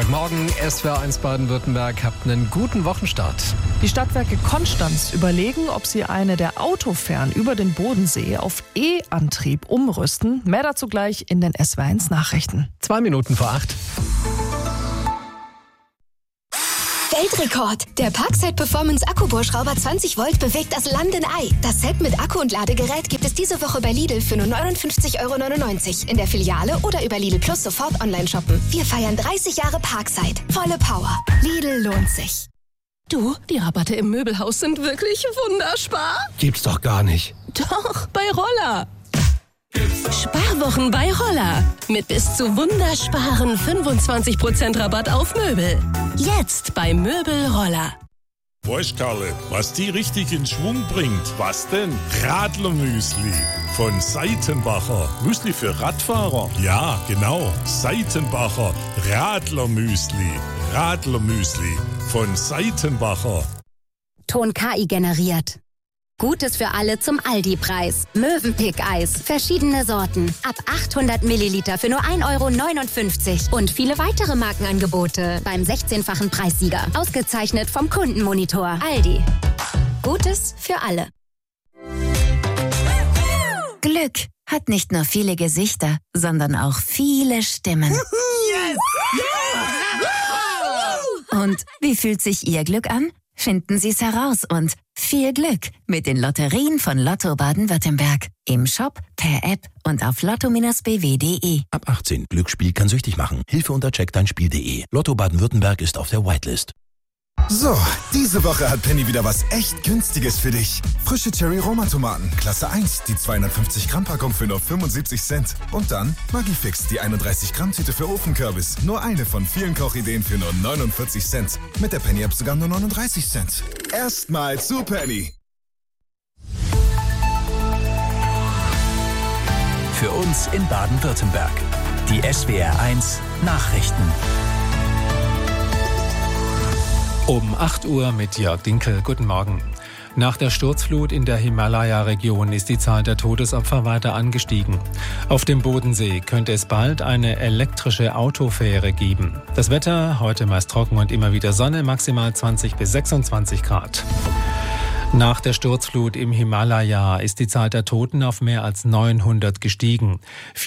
Morgen, SWR1 Baden-Württemberg, habt einen guten Wochenstart. Die Stadtwerke Konstanz überlegen, ob sie eine der Autofähren über den Bodensee auf E-Antrieb umrüsten. Mehr dazu gleich in den SWR1 Nachrichten. 2 Minuten vor 8. Weltrekord! Der Parkside Performance Akkubohrschrauber 20 Volt bewegt das Land in Ei. Das Set mit Akku und Ladegerät gibt es diese Woche bei Lidl für nur 59,99 € in der Filiale oder über Lidl Plus sofort online shoppen. Wir feiern 30 Jahre Parkside. Volle Power. Lidl lohnt sich. Du, die Rabatte im Möbelhaus sind wirklich wunderbar. Gibt's doch gar nicht. Doch, bei Roller. Sparwochen bei Roller. Mit bis zu wundersparen 25% Rabatt auf Möbel. Jetzt bei Möbel Roller. Weißt Karle, was die richtig in Schwung bringt? Was denn? Radlermüsli von Seitenbacher. Müsli für Radfahrer? Ja, genau. Seitenbacher Radlermüsli. Radlermüsli von Seitenbacher. Ton KI generiert. Gutes für alle zum Aldi-Preis. Mövenpick-Eis. Verschiedene Sorten. Ab 800 Milliliter für nur 1,59 € Und viele weitere Markenangebote beim 16-fachen Preissieger. Ausgezeichnet vom Kundenmonitor. Aldi. Gutes für alle. Glück hat nicht nur viele Gesichter, sondern auch viele Stimmen. Und wie fühlt sich Ihr Glück an? Finden Sie es heraus und viel Glück mit den Lotterien von Lotto Baden-Württemberg. Im Shop, per App und auf lotto-bw.de. Ab 18. Glücksspiel kann süchtig machen. Hilfe unter checkdeinspiel.de. Lotto Baden-Württemberg ist auf der Whitelist. So, diese Woche hat Penny wieder was echt Günstiges für dich. Frische Cherry-Roma-Tomaten, Klasse 1, die 250-Gramm-Packung für nur 75 Cent. Und dann Maggi-Fix, die 31-Gramm-Tüte für Ofenkürbis. Nur eine von vielen Kochideen für nur 49 Cent. Mit der Penny-App sogar nur 39 Cent. Erstmal zu Penny. Für uns in Baden-Württemberg. Die SWR1 Nachrichten. Um 8 Uhr mit Jörg Dinkel. Guten Morgen. Nach der Sturzflut in der Himalaya-Region ist die Zahl der Todesopfer weiter angestiegen. Auf dem Bodensee könnte es bald eine elektrische Autofähre geben. Das Wetter heute meist trocken und immer wieder Sonne, maximal 20 bis 26 Grad. Nach der Sturzflut im Himalaya ist die Zahl der Toten auf mehr als 900 gestiegen.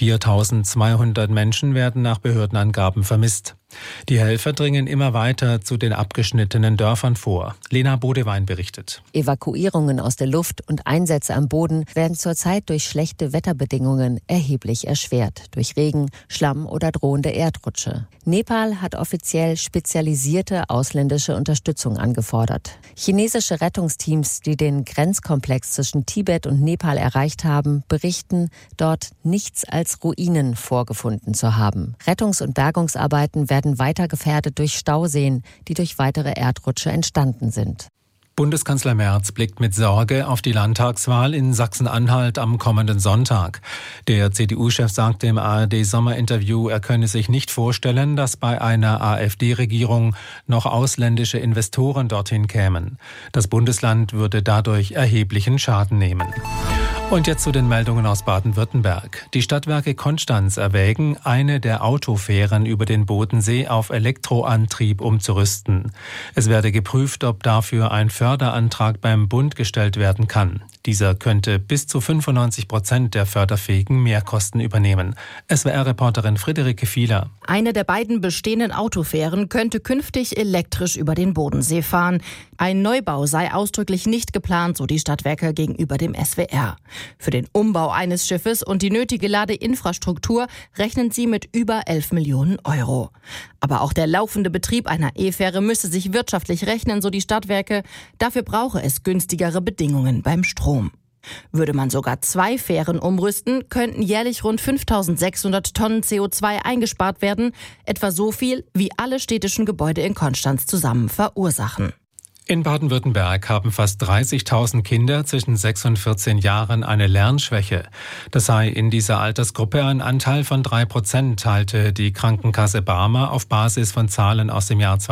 4.200 Menschen werden nach Behördenangaben vermisst. Die Helfer dringen immer weiter zu den abgeschnittenen Dörfern vor. Lena Bodewein berichtet. Evakuierungen aus der Luft und Einsätze am Boden werden zurzeit durch schlechte Wetterbedingungen erheblich erschwert. Durch Regen, Schlamm oder drohende Erdrutsche. Nepal hat offiziell spezialisierte ausländische Unterstützung angefordert. Chinesische Rettungsteams, die den Grenzkomplex zwischen Tibet und Nepal erreicht haben, berichten, dort nichts als Ruinen vorgefunden zu haben. Rettungs- und Bergungsarbeiten werden weiter gefährdet durch Stauseen, die durch weitere Erdrutsche entstanden sind. Bundeskanzler Merz blickt mit Sorge auf die Landtagswahl in Sachsen-Anhalt am kommenden Sonntag. Der CDU-Chef sagte im ARD-Sommerinterview, er könne sich nicht vorstellen, dass bei einer AfD-Regierung noch ausländische Investoren dorthin kämen. Das Bundesland würde dadurch erheblichen Schaden nehmen. Und jetzt zu den Meldungen aus Baden-Württemberg. Die Stadtwerke Konstanz erwägen, eine der Autofähren über den Bodensee auf Elektroantrieb umzurüsten. Es werde geprüft, ob dafür ein Förderantrag beim Bund gestellt werden kann. Dieser könnte bis zu 95% der förderfähigen Mehrkosten übernehmen. SWR-Reporterin Friederike Fieler. Eine der beiden bestehenden Autofähren könnte künftig elektrisch über den Bodensee fahren. Ein Neubau sei ausdrücklich nicht geplant, so die Stadtwerke gegenüber dem SWR. Für den Umbau eines Schiffes und die nötige Ladeinfrastruktur rechnen sie mit über 11 Millionen €. Aber auch der laufende Betrieb einer E-Fähre müsse sich wirtschaftlich rechnen, so die Stadtwerke. Dafür brauche es günstigere Bedingungen beim Strom. Würde man sogar 2 Fähren umrüsten, könnten jährlich rund 5.600 Tonnen CO2 eingespart werden, etwa so viel, wie alle städtischen Gebäude in Konstanz zusammen verursachen. In Baden-Württemberg haben fast 30.000 Kinder zwischen 6 und 14 Jahren eine Lernschwäche. Das sei in dieser Altersgruppe ein Anteil von 3%, teilte die Krankenkasse Barmer auf Basis von Zahlen aus dem Jahr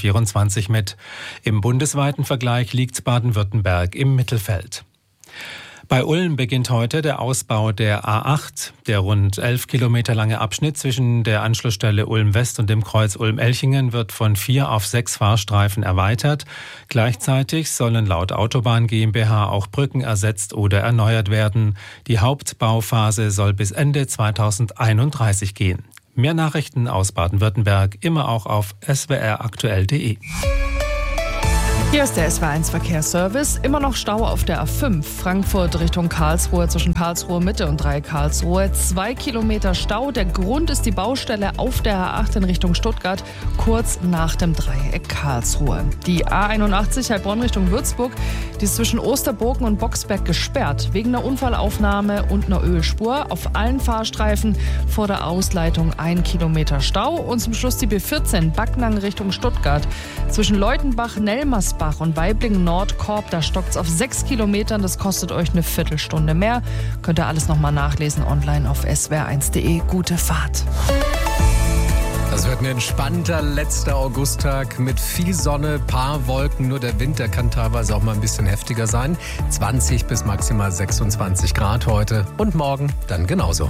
2024 mit. Im bundesweiten Vergleich liegt Baden-Württemberg im Mittelfeld. Bei Ulm beginnt heute der Ausbau der A8. Der rund 11 Kilometer lange Abschnitt zwischen der Anschlussstelle Ulm West und dem Kreuz Ulm-Elchingen wird von 4 auf 6 Fahrstreifen erweitert. Gleichzeitig sollen laut Autobahn GmbH auch Brücken ersetzt oder erneuert werden. Die Hauptbauphase soll bis Ende 2031 gehen. Mehr Nachrichten aus Baden-Württemberg immer auch auf swraktuell.de. Hier ist der SW1 Verkehrsservice. Immer noch Stau auf der A5 Frankfurt Richtung Karlsruhe zwischen Karlsruhe Mitte und Karlsruhe. 2 Kilometer Stau. Der Grund ist die Baustelle auf der A8 in Richtung Stuttgart, kurz nach dem Dreieck Karlsruhe. Die A81 Heilbronn Richtung Würzburg, die ist zwischen Osterburgen und Boxberg gesperrt. Wegen einer Unfallaufnahme und einer Ölspur. Auf allen Fahrstreifen vor der Ausleitung 1 Kilometer Stau. Und zum Schluss die B14 Backnang Richtung Stuttgart. Zwischen Leutenbach, Nelmersbach und Weiblingen-Nordkorb, da stockt es auf 6 Kilometern. Das kostet euch eine Viertelstunde mehr. Könnt ihr alles nochmal nachlesen online auf swr1.de. Gute Fahrt. Das wird ein entspannter letzter Augusttag mit viel Sonne, paar Wolken. Nur der Wind, der kann teilweise auch mal ein bisschen heftiger sein. 20 bis maximal 26 Grad heute und morgen dann genauso.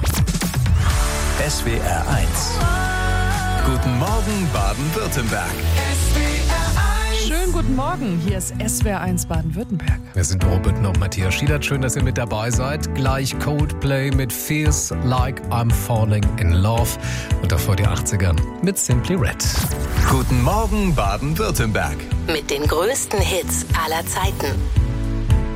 SWR 1. Guten Morgen Baden-Württemberg. Schönen guten Morgen, hier ist SWR1 Baden-Württemberg. Wir sind Robert und Matthias Schiedert. Schön, dass ihr mit dabei seid. Gleich Coldplay mit Feels Like I'm Falling in Love. Und davor die 80ern mit Simply Red. Guten Morgen Baden-Württemberg. Mit den größten Hits aller Zeiten.